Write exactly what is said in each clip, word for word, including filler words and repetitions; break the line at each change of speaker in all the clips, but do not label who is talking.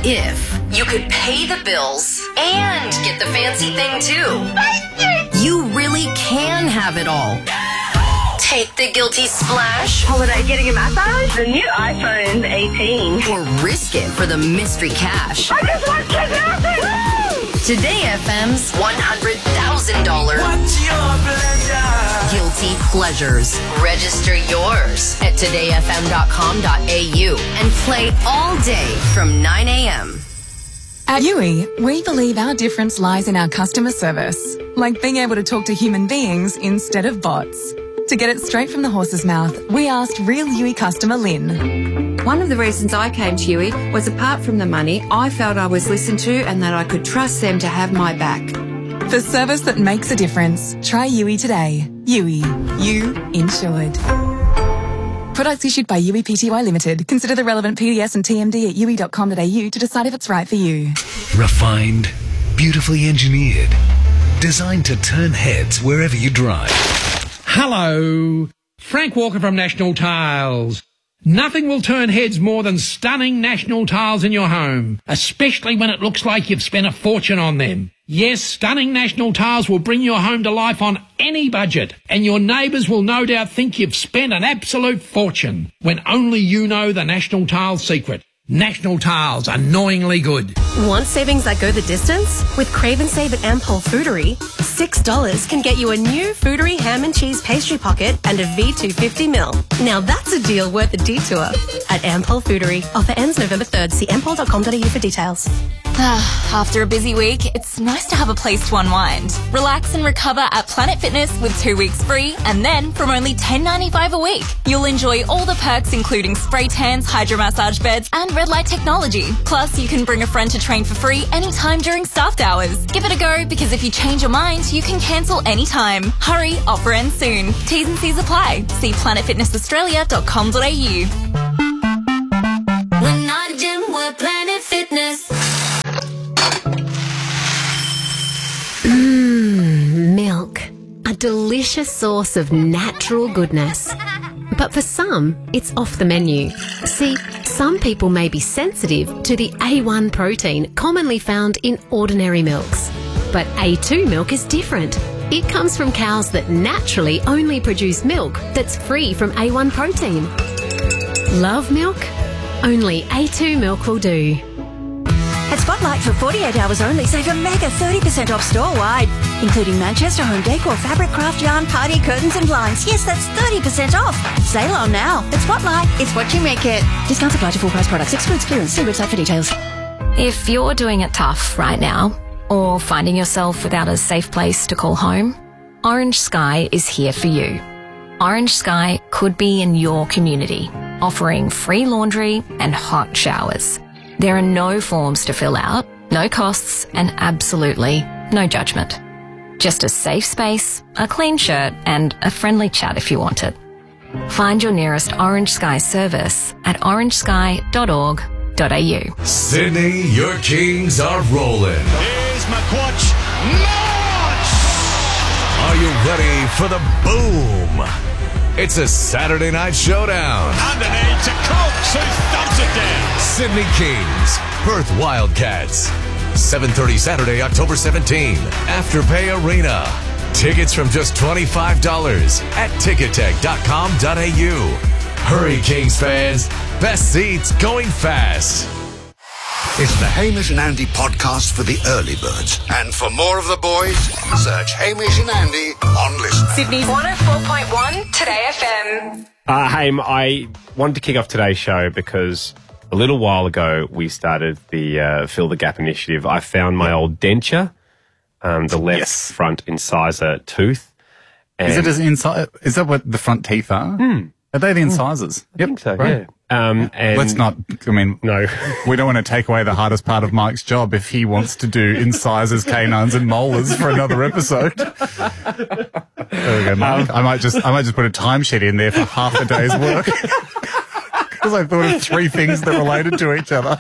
if you could pay the bills and get the fancy thing too. You really can have it all. Take the guilty splash.
Holiday getting a massage? The new iPhone eighteen.
Or risk it for the mystery cash.
I just want to get
Today F M's one hundred thousand dollars
What's your pleasure?
Guilty Pleasures. Register yours at today f m dot com dot a u and play all day from nine a.m.
At Yui, we believe our difference lies in our customer service, like being able to talk to human beings instead of bots. To get it straight from the horse's mouth, we asked real Yui customer Lynn.
One of the reasons I came to Yui was, apart from the money, I felt I was listened to and that I could trust them to have my back.
For service that makes a difference, try Yui today. Yui, you insured. Products issued by Yui Pty Limited. Consider the relevant P D S and T M D at yui dot com dot a u to decide if it's right for you.
Refined, beautifully engineered, designed to turn heads wherever you drive.
Hello, Frank Walker from National Tiles. Nothing will turn heads more than stunning National Tiles in your home, especially when it looks like you've spent a fortune on them. Yes, stunning National Tiles will bring your home to life on any budget, and your neighbours will no doubt think you've spent an absolute fortune, when only you know the National Tiles secret. National Tiles, annoyingly good.
Want savings that go the distance? With Crave and Save at Ampol Foodery, six dollars can get you a new Foodery ham and cheese pastry pocket and a V two fifty mil. Now that's a deal worth a detour. At Ampol Foodery. Offer ends November third. See ampol dot com dot a u for details.
After a busy week, it's nice to have a place to unwind. Relax and recover at Planet Fitness with two weeks free, and then from only ten dollars ninety-five a week, you'll enjoy all the perks including spray tans, hydro massage beds, and red light technology. Plus, you can bring a friend to train for free anytime during staffed hours. Give it a go, because if you change your mind, you can cancel anytime. Hurry, offer ends soon. T's and C's apply. See planet fitness australia dot com dot a u.
We're not a gym, we're Planet Fitness.
Mmm, milk. A delicious source of natural goodness. But for some, it's off the menu. See, some people may be sensitive to the A one protein commonly found in ordinary milks. But A two milk is different. It comes from cows that naturally only produce milk that's free from A one protein. Love milk? Only A two milk will do.
At Spotlight, for forty-eight hours only, save a mega thirty percent off store-wide, including Manchester home decor, fabric, craft yarn, party curtains and blinds. Yes, that's thirty percent off. Sale on now. At Spotlight, it's what you make it. Discounts apply to full price products. Excludes clearance. See website for details.
If you're doing it tough right now, or finding yourself without a safe place to call home, Orange Sky is here for you. Orange Sky could be in your community, offering free laundry and hot showers. There are no forms to fill out, no costs, and absolutely no judgment. Just a safe space, a clean shirt, and a friendly chat if you want it. Find your nearest Orange Sky service at orange sky dot org dot a u.
Sydney, your Kings are rolling.
Here's McQuatch. March!
Are you ready for the boom? It's a Saturday night showdown.
Underneath to Cox, who thumps it down.
Sydney Kings, Perth Wildcats. seven thirty Saturday, October seventeenth. Afterpay Arena. Tickets from just twenty-five dollars at ticketek dot com dot a u. Hurry, Kings fans. Best seats going fast.
It's the Hamish and Andy podcast for the early birds. And for more of the boys, search Hamish and Andy on Listener.
Sydney's one oh four point one Today F M.
Uh, Haim, I wanted to kick off today's show because a little while ago we started the uh, Fill the Gap initiative. I found my old denture, um, the left
yes.
front incisor tooth. And
is it as incisor? Is that what the front teeth are?
Hmm.
Are they the incisors?
I yep. think so,
right.
yeah. Um, and
Let's not, I mean,
no,
we don't want to take away the hardest part of Mike's job if he wants to do incisors, canines and molars for another episode. There we go, Mike. Um, I might just, I might just put a timesheet in there for half a day's work. Because I thought of three things that related to each other.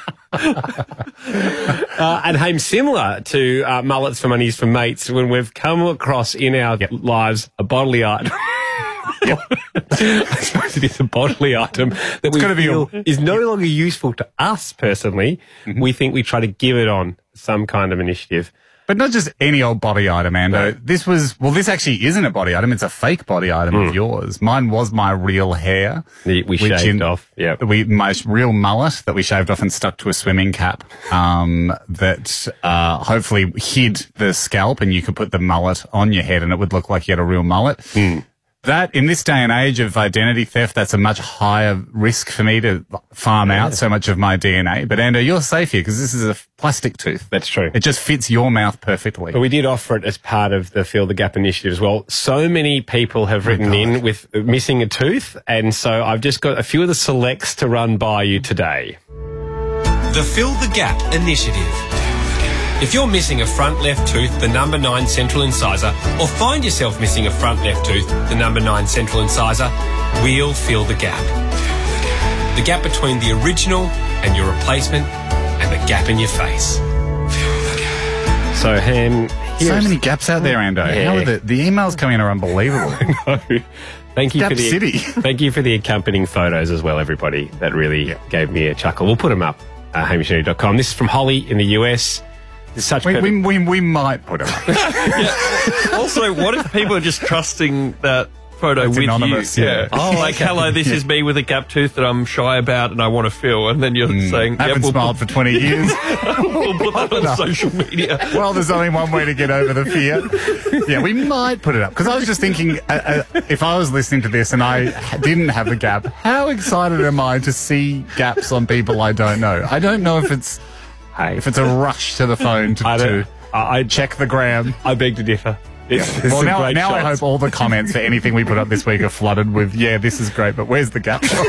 uh, and Haim, similar to uh, mullets for monies for mates, when we've come across in our lives a bodily art I suppose it is a bodily item that we
gotta be
feel
a-
is no longer useful to us personally.
Mm-hmm.
We think we try to give it on some kind of initiative.
But not just any old body item, Ando.
No.
This was, well, this actually isn't a body item. It's a fake body item
Mm.
of yours. Mine was my real hair.
The- we
which
shaved off, yeah.
We, my real mullet that we shaved off and stuck to a swimming cap, um, that, uh, hopefully hid the scalp and you could put the mullet on your head and it would look like you had a real mullet.
Mm.
That, in this day and age of identity theft, that's a much higher risk for me to farm
Yeah.
out so much of my D N A. But Ando, you're safe here because this is a plastic tooth.
That's true.
It just fits your mouth perfectly.
But we did offer it as part of the Fill the Gap initiative as well. So many people have written in with missing a tooth, and so I've just got a few of the selects to run by you today.
The Fill the Gap initiative. If you're missing a front left tooth, the number nine central incisor, or find yourself missing a front left tooth, the number nine central incisor, we'll fill the gap. The gap between the original and your replacement, and the gap in your face.
So, Ham,
So
here's-
many gaps out there, Ando.
Yeah.
How are the, the emails coming in are unbelievable.
No. Thank you
Gap
for the
City.
thank you for the accompanying photos as well, everybody. That really gave me a chuckle. We'll put them up at hamish and andy dot com. This is from Holly in the U S. It's such
We,
perfect-
we, we, we might put it up.
Also, what if people are just trusting that photo
It's
with
anonymous,
you?
yeah.
Oh, like, hello, this is me with a gap tooth that I'm shy about and I want to fill. And then you're saying,
Haven't
yep, we'll
smiled
put,
for twenty years.
we'll put that on social media.
Well, there's only one way to get over the fear. Yeah, we might put it up. Because I was just thinking, uh, uh, if I was listening to this and I ha- didn't have the gap, how excited am I to see gaps on people I don't know? I don't know if it's
hey.
if it's a rush to the phone to,
I don't-
to
I, I
check the gram.
I beg to differ. It's, it's
Well,
some
now,
great
now I
shots.
hope all the comments for anything we put up this week are flooded with, yeah, this is great, but where's the gap shots?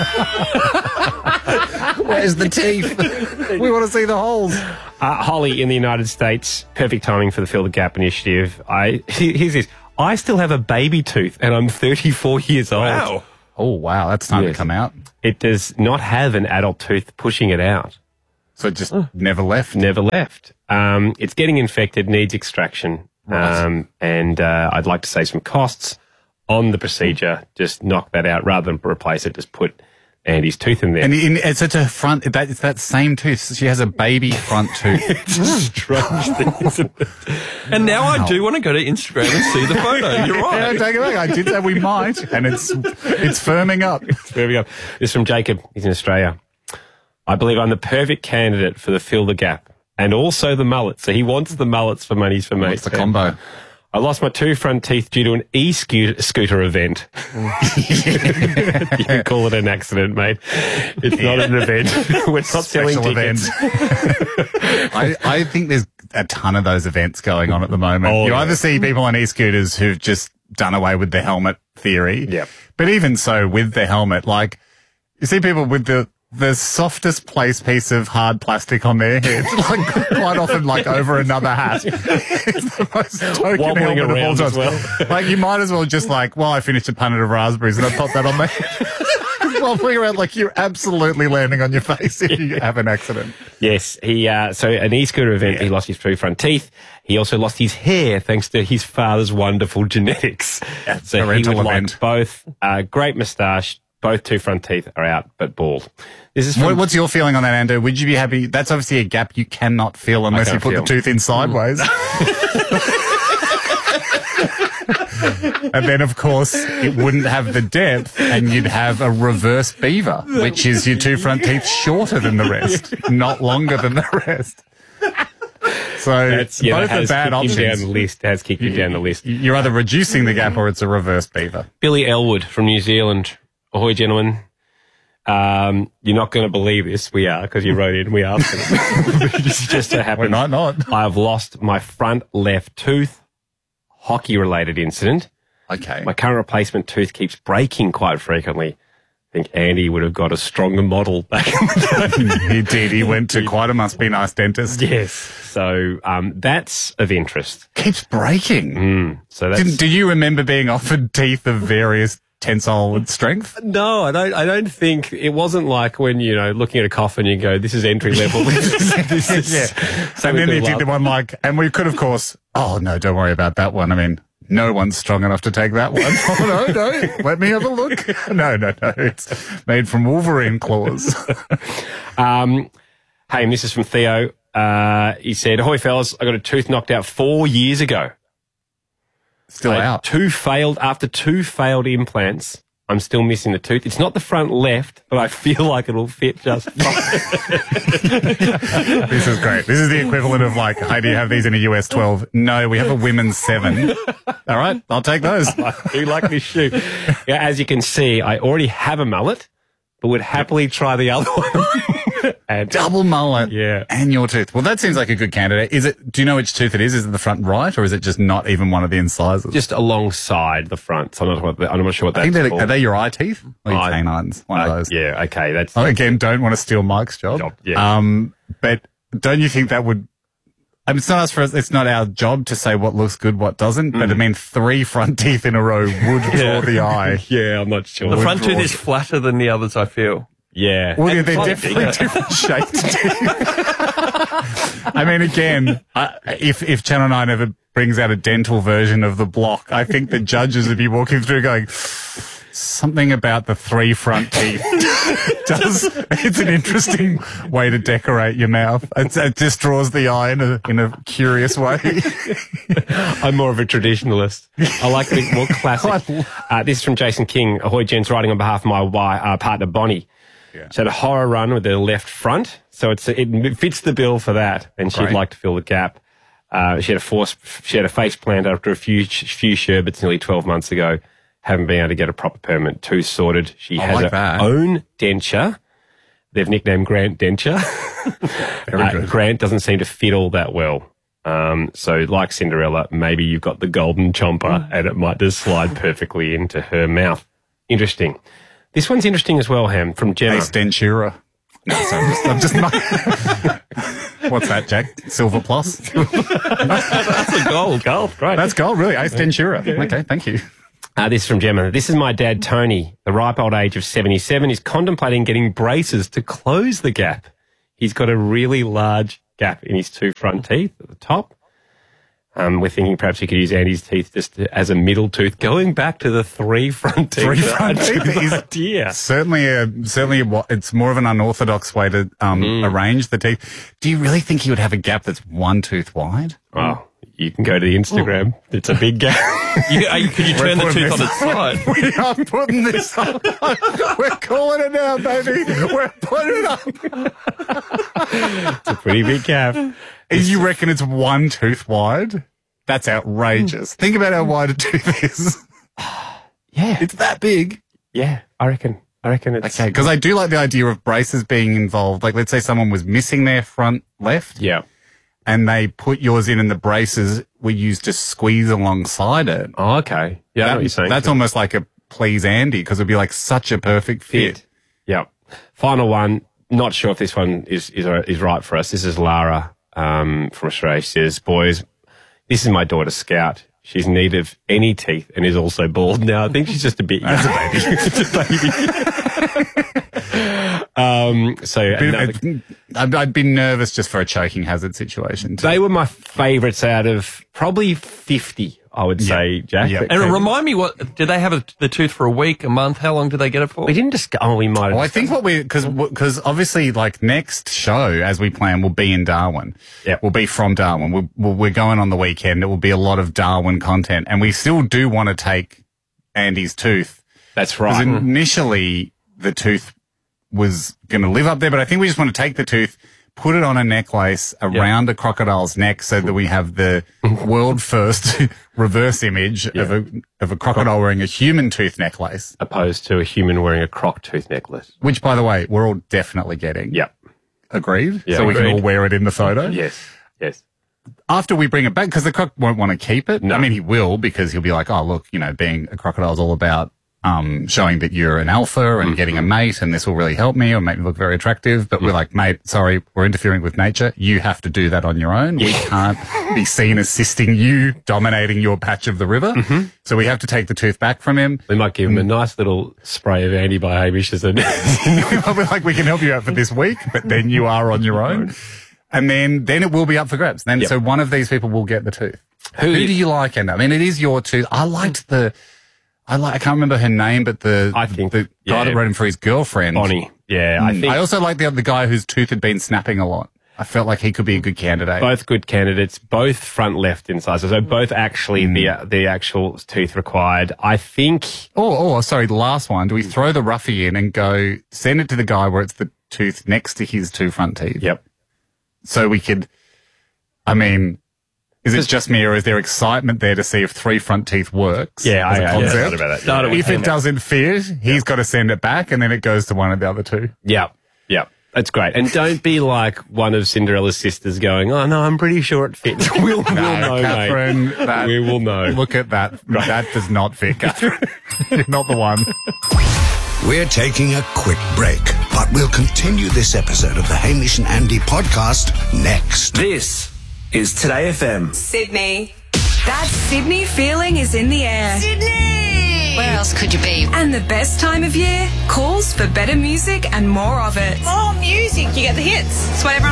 Where's the teeth? We want to see the holes.
Uh, Holly in the United States, perfect timing for the Fill the Gap initiative. I here's this. I still have a baby tooth and I'm thirty-four years old.
Wow.
Oh, wow, that's time
Yes.
to come out.
It does not have an adult tooth pushing it out.
So it just never left.
Never left. Um, it's getting infected, needs extraction.
Right.
Um, and uh, I'd like to save some costs on the procedure. Just knock that out rather than replace it. Just put Andy's tooth in there.
And in, it's at her front, that, it's that same tooth. She has a baby front tooth.
It's a strange thing, isn't it?
And now
Wow.
I do want to go to Instagram and see the photo. You're
Yeah,
right.
take it back. I did say we might, and it's it's firming up.
There we go. This is from Jacob. He's in Australia. I believe I'm the perfect candidate for the Fill the Gap and also the mullet. So he wants the mullets for money's for me.
What's the combo?
I lost my two front teeth due to an e-scooter event. You can call it an accident, mate. It's not an event. We're not selling
Special
tickets.
I, I think there's a ton of those events going on at the moment.
Oh,
you
yeah.
either see people on e-scooters who've just done away with the helmet theory.
Yep.
But even so, with the helmet, like, you see people with the the softest place piece of hard plastic on their head, like quite often like over another hat. It's the most token
Wobbling
helmet of all
around
time.
as well.
Like, you might as well just like, well, I finished a punnet of raspberries and I popped that on my head. Wobbling around like you're absolutely landing on your face if you have an accident.
Yes, he uh, so an e-scooter event. He lost his two front teeth. He also lost his hair thanks to his father's wonderful genetics.
Yeah,
so he
parental
would
event.
like both. Uh, great moustache. Both two front teeth are out, but bald. This is from,
What, what's your feeling on that, Ando? Would you be happy? That's obviously a gap you cannot fill unless you
can't
put
feel.
the tooth in sideways. And then, of course, it wouldn't have the depth, and you'd have a reverse beaver, which is your two front teeth shorter than the rest, not longer than the rest. So
That's, yeah,
both
that
are
has
bad
kicked
options.
him down the list. Has kicked him down the list.
You're either reducing the gap or it's a reverse beaver.
Billy Elwood from New Zealand. Ahoy, gentlemen. Um, you're not going to believe this. We are, because you wrote in. We asked it. This just so happened.
We might not.
I've lost my front left tooth. Hockey-related incident.
Okay.
My current replacement tooth keeps breaking quite frequently. I think Andy would have got a stronger model back in the day.
He did. He went to quite a must be nice dentist.
Yes. So um, that's of interest.
Keeps breaking.
Mm, so that's...
Did, do you remember being offered teeth of various tensile and strength?
No, I don't. I don't think it wasn't like when you know looking at a coffin, you go, "This is entry level." This is, this is
Yeah. And
something
then
to
he did
love.
the one like, and we could, of course, oh no, don't worry about that one. I mean, No one's strong enough to take that one. Oh, no, no. Let me have a look. No, no, no. It's made from Wolverine claws.
um, hey, and this is from Theo. Uh, he said, "Ahoy, fellas, I got a tooth knocked out four years ago.
Still
I
out.
Two failed, after two failed implants, I'm still missing the tooth. It's not the front left, but I feel like it'll fit just fine."
This is great. This is the equivalent of like, hey, do you have these in a U S twelve? No, we have a women's seven. All right, I'll take those.
I do like this shoe. Yeah, as you can see, I already have a mullet, but would happily try the other one. And
double mullet.
Yeah.
And your tooth. Well, that seems like a good candidate. Is it, do you know which tooth it is? Is it the front right, or is it just not even one of the incisors?
Just alongside the front. So I'm not, what, I'm not sure what that's
I think they're,
called.
are they your eye teeth? Or your
Eye-
canines? One of
Uh,
those.
Yeah, okay. That's
Oh, again, don't want to steal Mike's job.
Job, yeah.
Um, but don't you think that would, I mean, it's not us for us, it's not our job to say what looks good, what doesn't, but I mean, three front teeth in a row would draw the eye.
Yeah, I'm not sure.
The front
draw
tooth is flatter than the others, I feel.
Yeah.
Well, yeah,
And
they're
slightly
definitely
bigger.
different shaped. I mean, again, I, if if Channel nine ever brings out a dental version of the block, I think the judges would be walking through going, something about the three front teeth does. It's an interesting way to decorate your mouth. It's, it just draws the eye in a in a curious way.
I'm more of a traditionalist. I like the more classic. Uh, this is from Jason King. Ahoy, gents, writing on behalf of my wi- uh, partner, Bonnie.
Yeah.
She had a horror run with her left front, so it's it fits the bill for that, and she'd
Great.
like to fill the gap. Uh, she had a force, she had a face plant after a few few sherbets nearly twelve months ago. Haven't been able to get a proper permanent tooth sorted. She
I
has
like
her
that.
own denture. They've nicknamed Grant Denture.
Very
Uh,
good.
Grant doesn't seem to fit all that well. Um, so like Cinderella, maybe you've got the golden chomper and it might just slide perfectly into her mouth. Interesting. This one's interesting as well, Ham, from Gemma.
Ace Dentura. No, sorry, I'm just, I'm just not. What's that, Jack? Silver plus?
That's a gold.
Gold, great.
That's gold, really. Ace Dentura. Okay, thank you.
Uh, this is from Gemma. This is my dad, Tony. The ripe old age of seventy-seven is contemplating getting braces to close the gap. He's got a really large gap in his two front teeth at the top. Um, we're thinking perhaps he could use Andy's teeth just to, as a middle tooth, going back to the three front teeth.
Three front
That's a
teeth
good
is
idea.
certainly a certainly a, wa- it's more of an unorthodox way to um,
Mm.
arrange the teeth. Do you really think he would have a gap that's one tooth wide?
Oh, you can go to the Instagram. It's a big gap.
You, uh, could you turn the tooth on its side?
We are putting this up. We're calling it now, baby. We're putting it up.
It's a pretty big gap.
You reckon it's one tooth wide? That's outrageous. Think about how wide a tooth is.
Yeah.
It's that big.
Yeah, I reckon. I reckon it's...
Okay, because I do like the idea of braces being involved. Like, let's say someone was missing their front left.
Yeah.
And they put yours in and the braces were used to squeeze alongside it.
Oh, okay. Yeah, I know what you're saying.
That's almost like a please Andy, because it'd be like such a perfect fit.
Fit. Yep. Final one. Not sure if this one is is, is right for us. This is Lara um, from Australia. She says, boys, this is my daughter, Scout. She's in need of any teeth and is also bald now. I think she's just a bit young. Just a baby. um, so another-
I'd, I'd be nervous just for a choking hazard situation. Too.
they were my favourites out of probably fifty, I would say, Jack.
Yeah.
But-
And remind me, what did they have a, the tooth for a week, a month? How long did they get it for?
we didn't discuss. Oh, we might have.
Well, I think what we, because because obviously, like, next show, as we plan, will be in Darwin.
Yep.
We'll be from Darwin. We'll, we'll, we're going on the weekend. It will be a lot of Darwin content. And we still do want to take Andy's tooth.
That's
Because
right.
initially, the tooth was going to live up there, but I think we just want to take the tooth, put it on a necklace around a crocodile's neck so that we have the world first reverse image of a of a crocodile wearing a human tooth necklace.
Opposed to a human wearing a croc tooth necklace.
Which, by the way, we're all definitely getting.
Yep.
Agreed?
Yeah,
so we can
agreed.
all wear it in the photo?
Yes. Yes.
After we bring it back, because the croc won't want to keep it.
No.
I mean, he will, because he'll be like, oh, look, you know, being a crocodile is all about um, showing that you're an alpha and
Mm-hmm.
getting a mate, and this will really help me or make me look very attractive. But we're like, mate, sorry, we're interfering with nature. You have to do that on your own. We can't be seen assisting you dominating your patch of the river.
Mm-hmm.
So we have to take the tooth back from him.
We might give him a nice little spray of Andy by Hamish as a...
We're like, we can help you out for this week, but then you are on your own. And then, then it will be up for grabs. Then,
Yep.
so one of these people will get the tooth. Who, Who do you like? And I mean, it is your tooth. I liked the. I like. I can't remember her name, but the
I think
the
yeah,
guy that wrote him for his girlfriend,
Bonnie. Yeah, I
Mm.
think
I also like the other guy whose tooth had been snapping a lot. I felt like he could be a good candidate.
both good candidates, both front left incisors, so both actually
Mm.
the the actual tooth required. I think.
Oh, oh, sorry. The last one. Do we throw the roughie in and go send it to the guy where it's the tooth next to his two front teeth?
Yep.
So we could. I mean, is it just me, or is there excitement there to see if three front teeth works?
Yeah,
as a
I- I
concept?
started about that. Started with
If it
him.
doesn't fit, he's got to send it back, and then it goes to one of the other two.
Yeah, yeah. That's great. And don't be like one of Cinderella's sisters going, oh, no, I'm pretty sure it fits. We'll, we'll
No,
know,
Catherine,
mate.
that-
we will know.
Look at that. That does not fit, Catherine. You're not the one.
We're taking a quick break, but we'll continue this episode of the Hamish and Andy podcast next.
This is Today F M.
Sydney. That Sydney feeling is in the air.
Sydney! Where else could you be?
And the best time of year calls for better music and more of it.
More music. You get the hits. It's what everyone